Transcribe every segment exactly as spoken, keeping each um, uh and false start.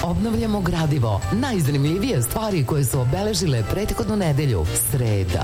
Obnavljamo gradivo. Najzanimljivije stvari koje su obeležile prethodnu nedelju. Sreda.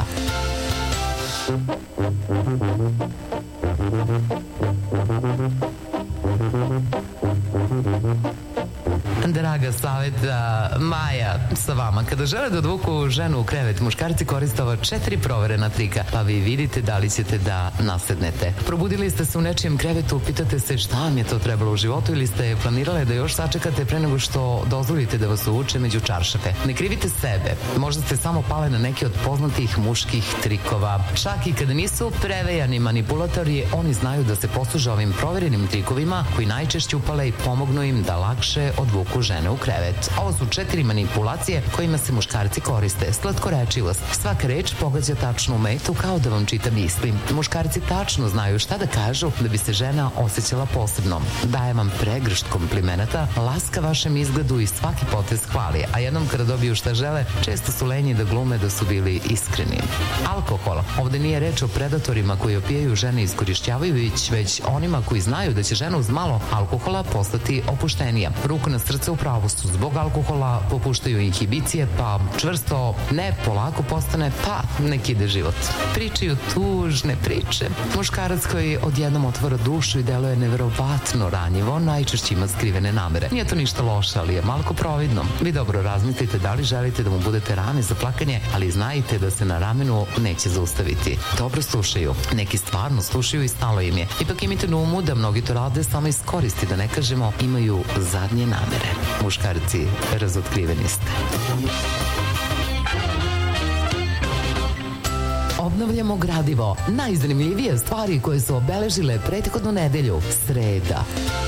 Draga saveta, Maja sa vama. Kada žele da odvuku ženu u krevet, muškarci koriste ova četiri proverena trika, pa vi vidite da li ćete da nasednete. Probudili ste se u nečijem krevetu, pitate se šta vam je to trebalo u životu ili ste planirale da još sačekate pre nego što dozvolite da vas uvuče među čaršafe. Ne krivite sebe, možda ste samo pale na neki od poznatih muških trikova. Čak i kada nisu prevejani manipulatori, oni znaju da se posluže ovim proverenim trikovima koji najčešće upale i pomognu im da lakše odvuku žene u krevet. Ovo su četiri manipulacije kojima se muškarci koriste. Slatkorečivost. Svaka reč pogađa tačno u metu kao da vam čita misli. Muškarci tačno znaju šta da kažu da bi se žena osjećala posebno. Daje vam pregršt komplimenata, laska vašem izgledu i svaki potez hvali, a jednom kada dobiju šta žele, često su lenji da glume da su bili iskreni. Alkohol. Ovde nije reč o predatorima koji opijaju žene i iskorišćavaju ih, već onima koji znaju da će žena uz malo alkohola postati opuštenija. Ruku na srce, u pravu su, zbog alkohola popuštaju inhibicije, pa čvrsto ne, polako postane, pa nek ide život. Pričaju tužne priče. Muškarac koji odjednom otvara dušu i deluje neverovatno ranjivo, najčešće ima skrivene namere. Nije to ništa loše, ali je malko providno. Vi dobro razmislite da li želite da mu budete rame za plakanje, ali znajte da se na ramenu neće zaustaviti. Dobro slušaju. Neki stvarno slušaju i stalo im je. Ipak imajte na umu da mnogi to rade samo iz koristi, da ne kažemo imaju zadnje namere. Muškarci, razotkriveni ste. Obnavljamo gradivo. Najzanimljivije stvari koje su obeležile prethodnu nedelju. Sreda.